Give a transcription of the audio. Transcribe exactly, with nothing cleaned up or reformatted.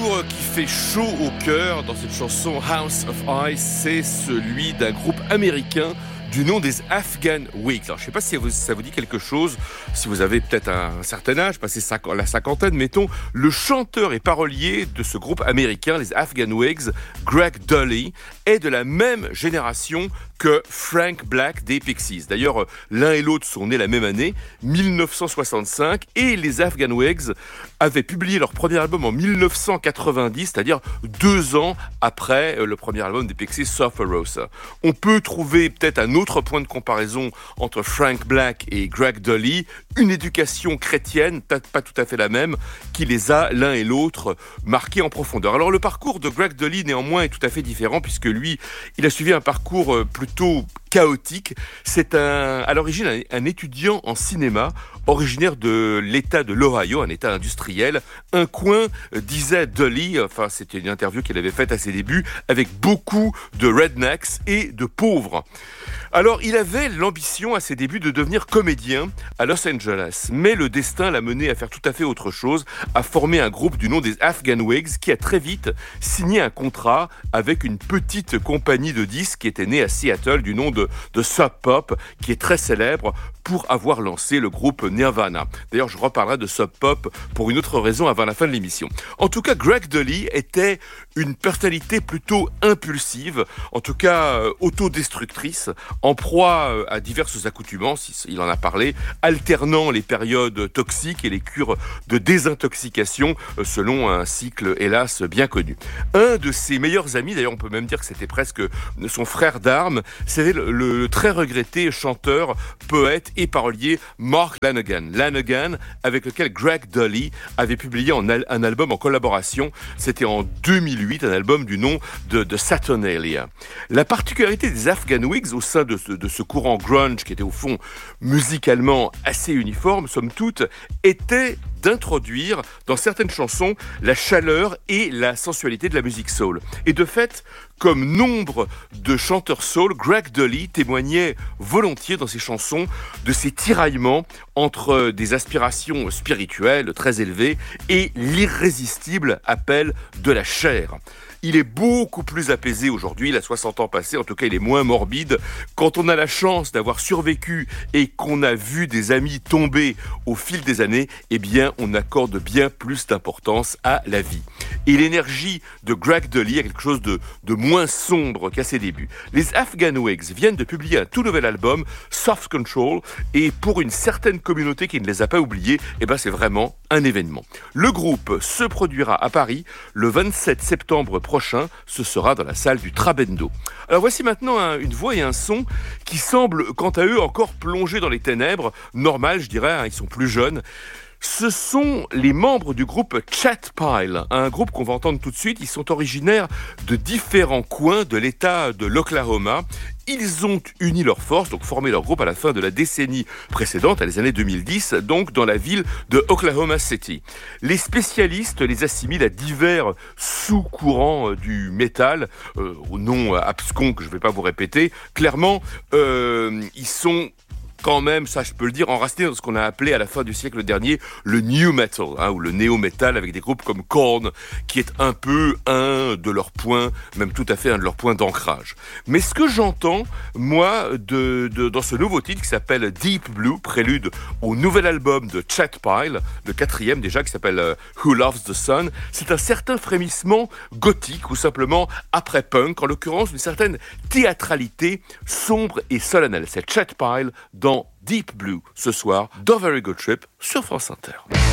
parcours qui fait chaud au cœur dans cette chanson House of Ice, c'est celui d'un groupe américain du nom des Afghan Whigs. Alors, je ne sais pas si ça vous dit quelque chose, si vous avez peut-être un certain âge, passé la cinquantaine, mettons. Le chanteur et parolier de ce groupe américain, les Afghan Whigs, Greg Dulli, est de la même génération que Frank Black des Pixies. D'ailleurs, l'un et l'autre sont nés la même année, mille neuf cent soixante-cinq, et les Afghan Whigs avaient publié leur premier album en mille neuf cent quatre-vingt-dix, c'est-à-dire deux ans après le premier album des Pixies, Surferosa. On peut trouver peut-être un autre point de comparaison entre Frank Black et Greg Dulli, une éducation chrétienne, peut-être pas tout à fait la même, qui les a l'un et l'autre marqués en profondeur. Alors le parcours de Greg Dulli néanmoins est tout à fait différent, puisque lui, il a suivi un parcours plutôt chaotique. C'est un, à l'origine un, un étudiant en cinéma, originaire de l'État de l'Ohio, un État industriel. Un coin, euh, disait Dulli, enfin c'était une interview qu'il avait faite à ses débuts, avec beaucoup de rednecks et de pauvres. Alors, il avait l'ambition à ses débuts de devenir comédien à Los Angeles, mais le destin l'a mené à faire tout à fait autre chose, à former un groupe du nom des Afghan Whigs qui a très vite signé un contrat avec une petite compagnie de disques qui était née à Seattle du nom de, de Sub Pop, qui est très célèbre pour avoir lancé le groupe Nirvana. D'ailleurs, je reparlerai de Sub Pop pour une autre raison avant la fin de l'émission. En tout cas, Greg Dulli était une personnalité plutôt impulsive, en tout cas euh, autodestructrice, en proie à diverses accoutumances, il en a parlé, alternant les périodes toxiques et les cures de désintoxication selon un cycle, hélas, bien connu. Un de ses meilleurs amis, d'ailleurs on peut même dire que c'était presque son frère d'armes, c'était le, le très regretté chanteur, poète et parolier Mark Lanegan. Lanegan, avec lequel Greg Dulli avait publié un, al- un album en collaboration, c'était en deux mille huit, un album du nom de, de Saturnalia. La particularité des Afghan Whigs au sein de ce, de ce courant grunge qui était au fond musicalement assez uniforme, somme toute, était d'introduire dans certaines chansons la chaleur et la sensualité de la musique soul. Et de fait, comme nombre de chanteurs soul, Greg Dulli témoignait volontiers dans ses chansons de ses tiraillements entre des aspirations spirituelles très élevées et l'irrésistible appel de la chair. Il est beaucoup plus apaisé aujourd'hui, il a soixante ans passés, en tout cas il est moins morbide. Quand on a la chance d'avoir survécu et qu'on a vu des amis tomber au fil des années, eh bien on accorde bien plus d'importance à la vie. Et l'énergie de Greg Dulli a quelque chose de, de moins sombre qu'à ses débuts. Les Afghan Whigs viennent de publier un tout nouvel album, Soft Control, et pour une certaine communauté qui ne les a pas oubliés, eh ben c'est vraiment un événement. Le groupe se produira à Paris le vingt-sept septembre prochain, ce sera dans la salle du Trabendo. Alors voici maintenant un, une voix et un son qui semblent quant à eux encore plongés dans les ténèbres, normal je dirais, hein, ils sont plus jeunes. Ce sont les membres du groupe Chat Pile, un groupe qu'on va entendre tout de suite. Ils sont originaires de différents coins de l'État de l'Oklahoma. Ils ont uni leurs forces, donc formé leur groupe à la fin de la décennie précédente, à les années deux mille dix, donc dans la ville de Oklahoma City. Les spécialistes les assimilent à divers sous-courants du métal, euh, au nom abscon que je ne vais pas vous répéter. Clairement, euh, ils sont quand même, ça je peux le dire, enraciné dans ce qu'on a appelé à la fin du siècle dernier le new metal, hein, ou le néo-metal, avec des groupes comme Korn, qui est un peu un de leurs points, même tout à fait un de leurs points d'ancrage. Mais ce que j'entends, moi, de, de, dans ce nouveau titre qui s'appelle Deep Blue, prélude au nouvel album de Chat Pile, le quatrième déjà, qui s'appelle euh, Who Loves the Sun, c'est un certain frémissement gothique, ou simplement après-punk, en l'occurrence une certaine théâtralité sombre et solennelle. C'est Chat Pile dans Deep Blue, ce soir, dans Very Good Trip, sur France Inter.